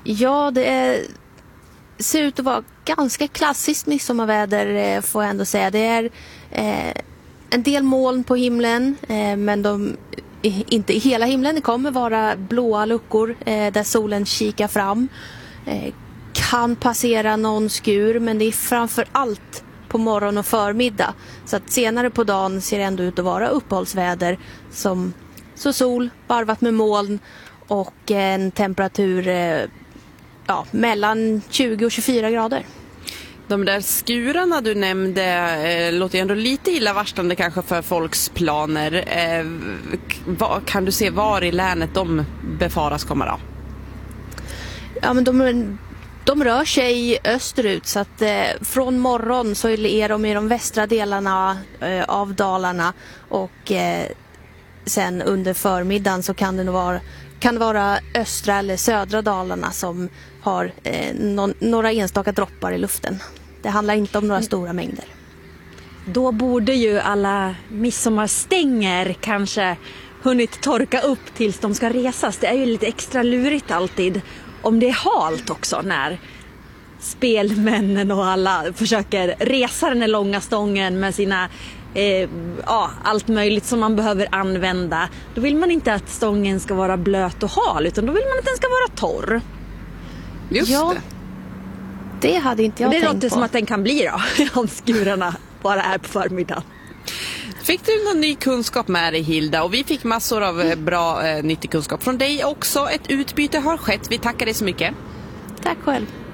Ja, ser ut att vara ganska klassiskt midsommarväder, får jag ändå säga. Det är en del moln på himlen, men inte i hela himlen. Det kommer vara blåa luckor där solen kikar fram. Kan passera någon skur, men det är framför allt på morgon och förmiddag. Så att senare på dagen ser det ändå ut att vara uppehållsväder som så sol varvat med moln och en temperatur mellan 20 och 24 grader. De där skurarna du nämnde låter ju ändå lite illavarslande kanske för folks planer. Kan du se var i länet de befaras komma då? Ja, men de rör sig österut, så att från morgon så är de i de västra delarna av Dalarna, och sen under förmiddagen så kan det vara östra eller södra Dalarna som har några enstaka droppar i luften. Det handlar inte om några stora mängder. Då borde ju alla midsommarstänger kanske hunnit torka upp tills de ska resas. Det är ju lite extra lurigt alltid om det är halt också när spelmännen och alla försöker resa den här långa stången med sina allt möjligt som man behöver använda. Då vill man inte att stången ska vara blöt och hal, utan då vill man att den ska vara torr. Just det. Det hade inte jag tänkt på. Det låter som att den kan bli då, om skurarna bara är på förmiddagen. Fick du någon ny kunskap med dig, Hilda? Och vi fick massor av bra nyttig kunskap från dig också. Ett utbyte har skett. Vi tackar dig så mycket. Tack själv.